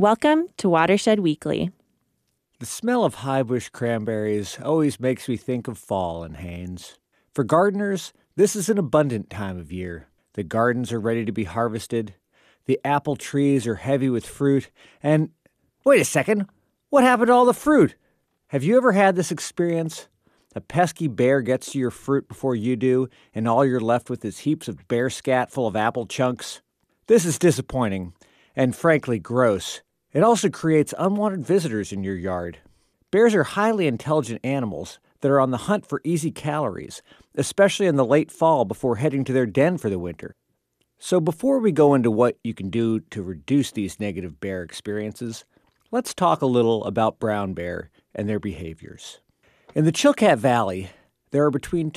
Welcome to Watershed Weekly. The smell of high-bush cranberries always makes me think of fall in Haines. For gardeners, this is an abundant time of year. The gardens are ready to be harvested, the apple trees are heavy with fruit, and... Wait a second! What happened to all the fruit? Have you ever had this experience? A pesky bear gets to your fruit before you do, and all you're left with is heaps of bear scat full of apple chunks. This is disappointing, and frankly gross. It also creates unwanted visitors in your yard. Bears are highly intelligent animals that are on the hunt for easy calories, especially in the late fall before heading to their den for the winter. So before we go into what you can do to reduce these negative bear experiences, let's talk a little about brown bear and their behaviors. In the Chilkat Valley, there are between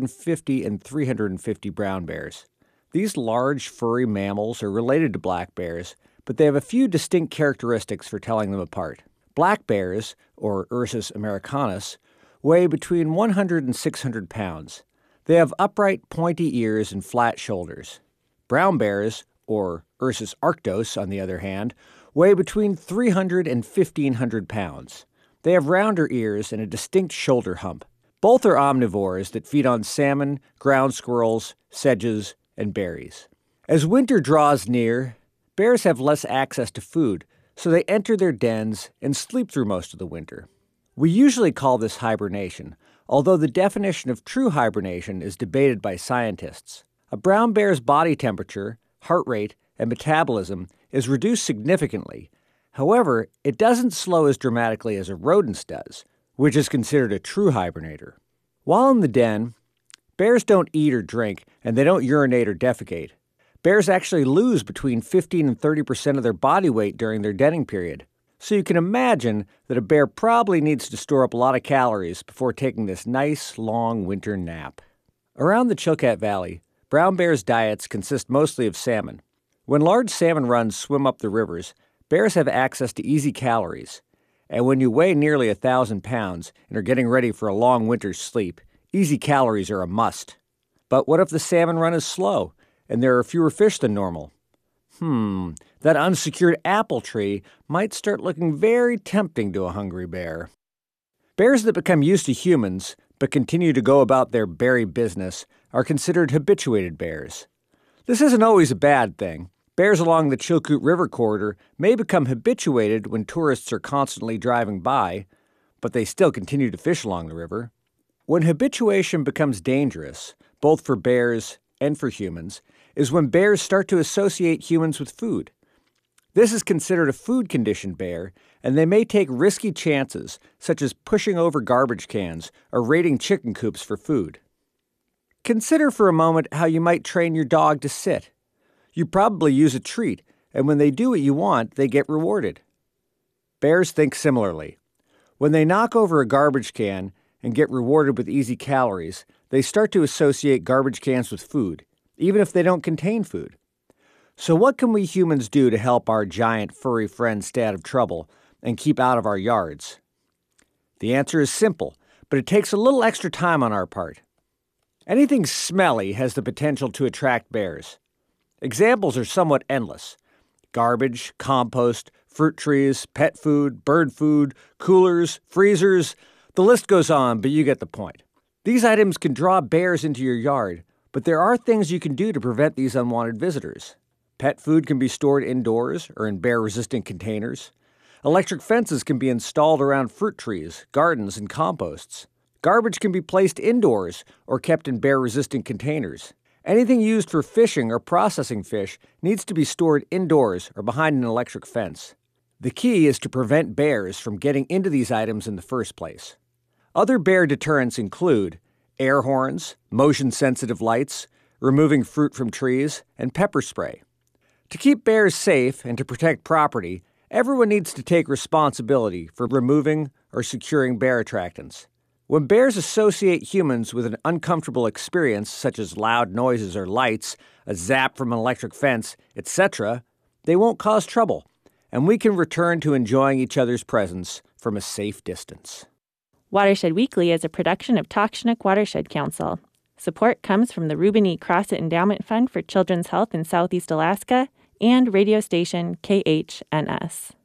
250 and 350 brown bears. These large, furry mammals are related to black bears, but they have a few distinct characteristics for telling them apart. Black bears, or Ursus americanus, weigh between 100 and 600 pounds. They have upright, pointy ears and flat shoulders. Brown bears, or Ursus arctos, on the other hand, weigh between 300 and 1,500 pounds. They have rounder ears and a distinct shoulder hump. Both are omnivores that feed on salmon, ground squirrels, sedges, and berries. As winter draws near, bears have less access to food, so they enter their dens and sleep through most of the winter. We usually call this hibernation, although the definition of true hibernation is debated by scientists. A brown bear's body temperature, heart rate, and metabolism is reduced significantly. However, it doesn't slow as dramatically as a rodent's does, which is considered a true hibernator. While in the den, bears don't eat or drink, and they don't urinate or defecate. Bears actually lose between 15 and 30% of their body weight during their denning period. So you can imagine that a bear probably needs to store up a lot of calories before taking this nice, long winter nap. Around the Chilkat Valley, brown bears' diets consist mostly of salmon. When large salmon runs swim up the rivers, bears have access to easy calories. And when you weigh nearly 1,000 pounds and are getting ready for a long winter's sleep, easy calories are a must. But what if the salmon run is slow and there are fewer fish than normal? That unsecured apple tree might start looking very tempting to a hungry bear. Bears that become used to humans but continue to go about their berry business are considered habituated bears. This isn't always a bad thing. Bears along the Chilkoot River corridor may become habituated when tourists are constantly driving by, but they still continue to fish along the river. When habituation becomes dangerous, both for bears and for humans, is when bears start to associate humans with food. This is considered a food-conditioned bear, and they may take risky chances, such as pushing over garbage cans or raiding chicken coops for food. Consider for a moment how you might train your dog to sit. You probably use a treat, and when they do what you want, they get rewarded. Bears think similarly. When they knock over a garbage can and get rewarded with easy calories, they start to associate garbage cans with food, even if they don't contain food. So what can we humans do to help our giant furry friends stay out of trouble and keep out of our yards? The answer is simple, but it takes a little extra time on our part. Anything smelly has the potential to attract bears. Examples are somewhat endless. Garbage, compost, fruit trees, pet food, bird food, coolers, freezers. The list goes on, but you get the point. These items can draw bears into your yard, but there are things you can do to prevent these unwanted visitors. Pet food can be stored indoors or in bear-resistant containers. Electric fences can be installed around fruit trees, gardens, and composts. Garbage can be placed indoors or kept in bear-resistant containers. Anything used for fishing or processing fish needs to be stored indoors or behind an electric fence. The key is to prevent bears from getting into these items in the first place. Other bear deterrents include air horns, motion-sensitive lights, removing fruit from trees, and pepper spray. To keep bears safe and to protect property, everyone needs to take responsibility for removing or securing bear attractants. When bears associate humans with an uncomfortable experience, such as loud noises or lights, a zap from an electric fence, etc., they won't cause trouble, and we can return to enjoying each other's presence from a safe distance. Watershed Weekly is a production of Takshnak Watershed Council. Support comes from the Reuben E. Crossett Endowment Fund for Children's Health in Southeast Alaska and radio station KHNS.